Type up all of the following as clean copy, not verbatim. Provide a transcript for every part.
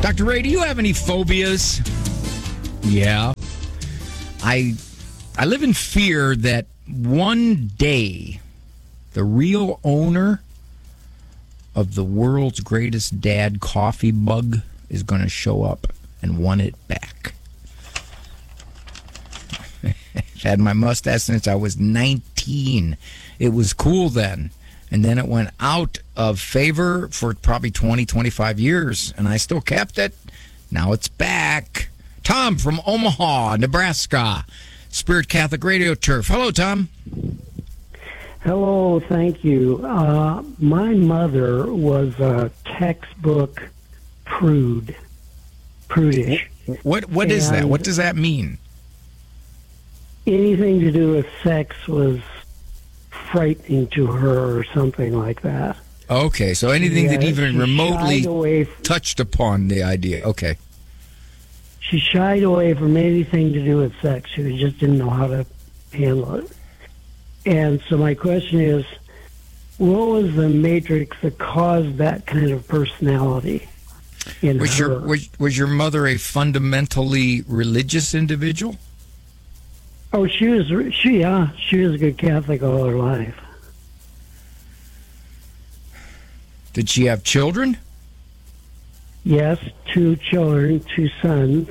Dr. Ray, do you have any phobias? Yeah. I live in fear that one day the real owner of the world's greatest dad coffee mug is going to show up and want it back. I've had my mustache since I was 19. It was cool then. And then it went out of favor for probably 20, 25 years. And I still kept it. Now it's back. Tom from Omaha, Nebraska. Spirit Catholic Radio Turf. Hello, Tom. Hello, thank you. My mother was a textbook prudish. What is that? What does that mean? Anything to do with sex was frightening to her or something like that. Okay, so anything that even remotely touched upon the idea. Okay. She shied away from anything to do with sex. She just didn't know how to handle it. And so my question is, what was the matrix that caused that kind of personality in her? Was your mother a fundamentally religious individual? Oh, she was a good Catholic all her life. Did she have children? Yes, 2 children, 2 sons.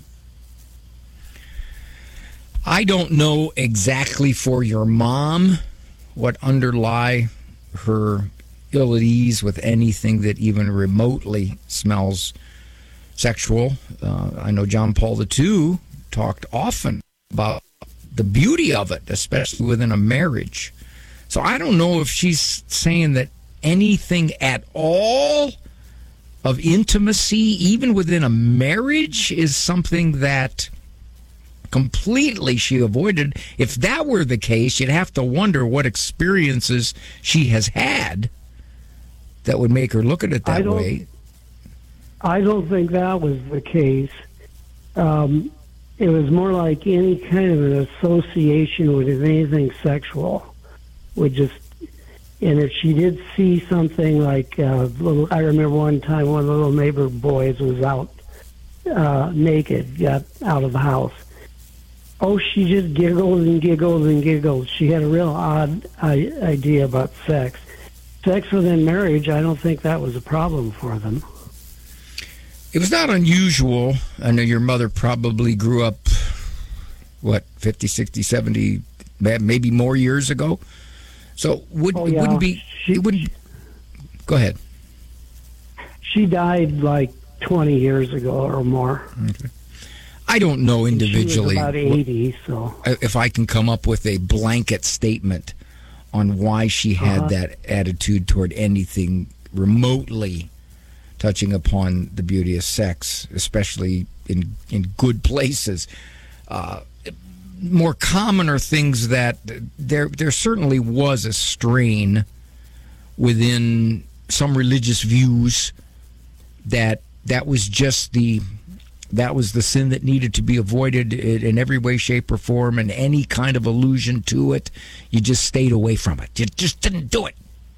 I don't know exactly for your mom what underlie her ill at ease with anything that even remotely smells sexual. I know John Paul II talked often about the beauty of it, especially within a marriage. So I don't know if she's saying that anything at all of intimacy, even within a marriage, is something that completely she avoided. If that were the case, you'd have to wonder what experiences she has had that would make her look at it that way. I don't think that was the case. It was more like any kind of an association with anything sexual would just, and if she did see something like I remember one time one of the little neighbor boys was out naked, got out of the house. Oh, she just giggled and giggled and giggled. She had a real odd idea about sex. Sex within marriage, I don't think that was a problem for them. It was not unusual. I know your mother probably grew up, 50, 60, 70, maybe more years ago. So it wouldn't be... Go ahead. She died like 20 years ago or more. Okay. I don't know individually. She was about 80, so... If I can come up with a blanket statement on why she had that attitude toward anything remotely touching upon the beauty of sex, especially in good places. More common are things that there certainly was a strain within some religious views that was just the sin that needed to be avoided in every way, shape, or form, and any kind of allusion to it, you just stayed away from it. You just didn't do it.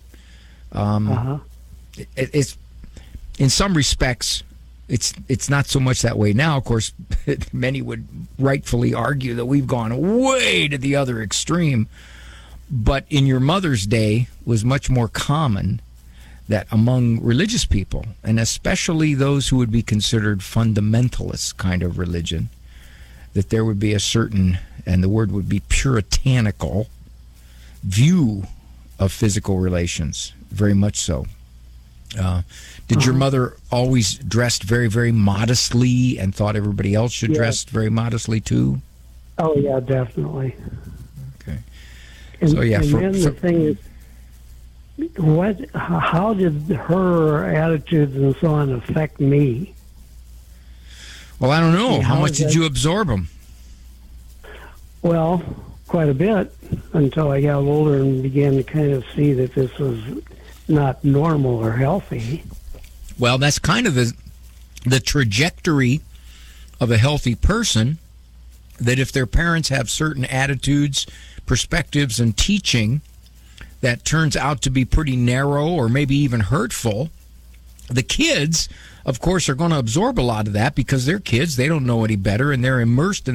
It's in some respects, it's not so much that way now. Of course, many would rightfully argue that we've gone way to the other extreme. But in your mother's day was much more common that among religious people, and especially those who would be considered fundamentalist kind of religion, that there would be a certain, and the word would be puritanical, view of physical relations, very much so. Did your mother always dressed very, very modestly and thought everybody else should dress very modestly too? Oh, yeah, definitely. Okay. And, so, yeah. Then the thing is, how did her attitudes and so on affect me? Well, I don't know. How much did you absorb them? Well, quite a bit until I got older and began to kind of see that this was not normal or healthy. Well, that's kind of the trajectory of a healthy person, that if their parents have certain attitudes, perspectives, and teaching that turns out to be pretty narrow or maybe even hurtful, The kids, of course, are going to absorb a lot of that because they're kids. They don't know any better, and they're immersed in